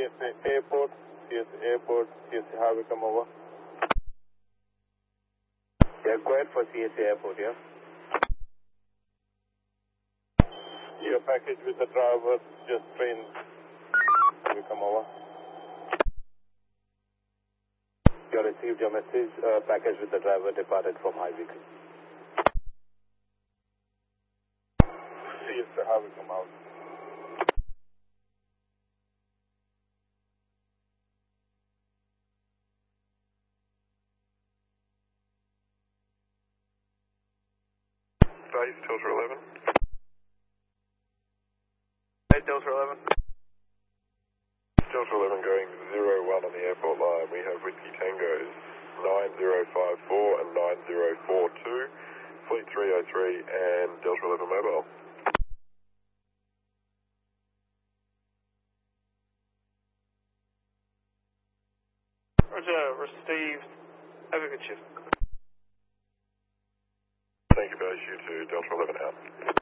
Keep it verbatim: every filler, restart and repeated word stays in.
C S A Airport, C S A Airport, C S A Highway, come over. Yeah, go ahead for C S A Airport, yeah? Your package with the driver, just train, we come over. You received your message, uh, package with the driver departed from Highway. C S A Highway, come out. Base, Delta eleven. Hey, Delta eleven. Delta eleven going zero one on the airport line. We have Whiskey Tangos nine zero five four and nine zero four two, Fleet three oh three and Delta eleven mobile. Roger, received. Have a good shift. Thank you, base. You two, Delta eleven out.